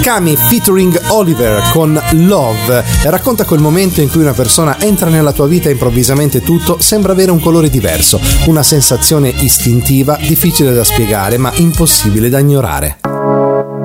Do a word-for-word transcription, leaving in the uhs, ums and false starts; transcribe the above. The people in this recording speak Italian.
Kami featuring Oliver con Love racconta quel momento in cui una persona entra nella tua vita e improvvisamente tutto sembra avere un colore diverso, una sensazione istintiva, difficile da spiegare ma impossibile da ignorare.